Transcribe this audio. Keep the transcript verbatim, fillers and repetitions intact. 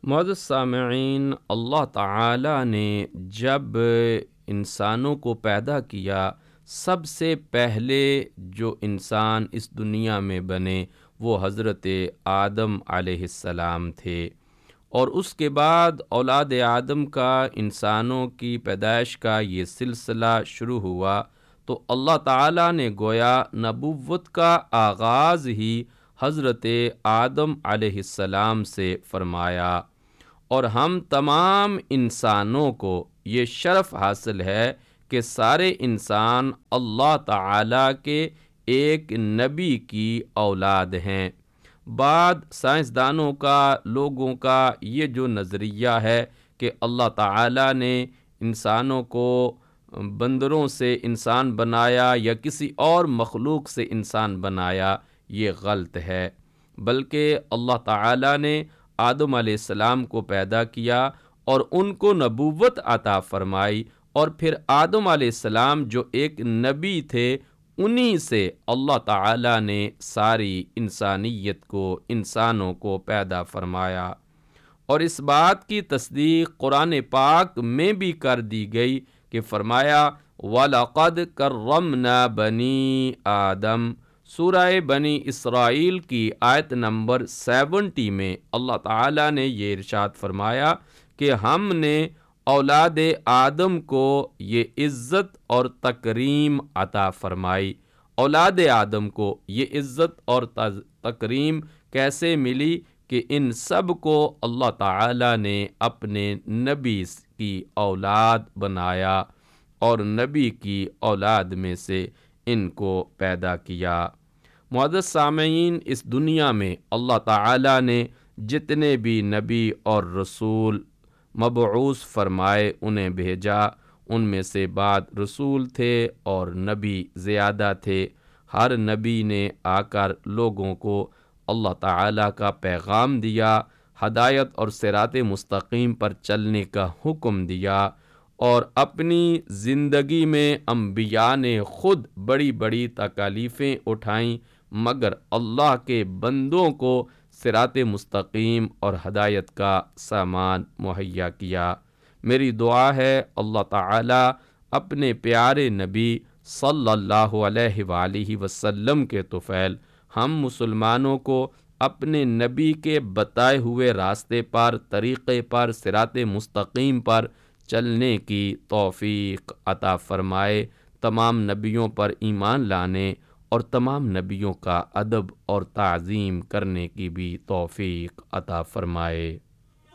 معزز سامعین، اللہ تعالی نے جب انسانوں کو پیدا کیا، سب سے پہلے جو انسان اس دنیا میں بنے وہ حضرت آدم علیہ السلام تھے، اور اس کے بعد اولاد آدم کا انسانوں کی پیدائش کا یہ سلسلہ شروع ہوا، تو اللہ تعالیٰ نے گویا نبوت کا آغاز ہی حضرت آدم علیہ السلام سے فرمایا، اور ہم تمام انسانوں کو یہ شرف حاصل ہے کہ سارے انسان اللہ تعالیٰ کے ایک نبی کی اولاد ہیں۔ بعد سائنسدانوں کا، لوگوں کا یہ جو نظریہ ہے کہ اللہ تعالیٰ نے انسانوں کو بندروں سے انسان بنایا یا کسی اور مخلوق سے انسان بنایا، یہ غلط ہے، بلکہ اللہ تعالیٰ نے آدم علیہ السلام کو پیدا کیا اور ان کو نبوت عطا فرمائی، اور پھر آدم علیہ السلام جو ایک نبی تھے، انہی سے اللہ تعالیٰ نے ساری انسانیت کو، انسانوں کو پیدا فرمایا۔ اور اس بات کی تصدیق قرآن پاک میں بھی کر دی گئی کہ فرمایا وَلَقَدْ كَرَّمْنَا بَنِي آدم۔ سورہ بنی اسرائیل کی آیت نمبر سیونٹی میں اللہ تعالیٰ نے یہ ارشاد فرمایا کہ ہم نے اولاد آدم کو یہ عزت اور تکریم عطا فرمائی۔ اولاد آدم کو یہ عزت اور تکریم کیسے ملی کہ ان سب کو اللہ تعالیٰ نے اپنے نبی کی اولاد بنایا اور نبی کی اولاد میں سے ان کو پیدا کیا۔ معزز سامعین، اس دنیا میں اللہ تعالیٰ نے جتنے بھی نبی اور رسول مبعوث فرمائے انہیں بھیجا، ان میں سے بعد رسول تھے اور نبی زیادہ تھے۔ ہر نبی نے آ کر لوگوں کو اللہ تعالیٰ کا پیغام دیا، ہدایت اور صراط مستقیم پر چلنے کا حکم دیا، اور اپنی زندگی میں انبیاء نے خود بڑی بڑی تکالیفیں اٹھائیں، مگر اللہ کے بندوں کو صراط مستقیم اور ہدایت کا سامان مہیا کیا۔ میری دعا ہے اللہ تعالیٰ اپنے پیارے نبی صلی اللہ علیہ وآلہ وسلم کے طفیل ہم مسلمانوں کو اپنے نبی کے بتائے ہوئے راستے پر، طریقے پر، صراط مستقیم پر چلنے کی توفیق عطا فرمائے، تمام نبیوں پر ایمان لانے اور تمام نبیوں کا ادب اور تعظیم کرنے کی بھی توفیق عطا فرمائے۔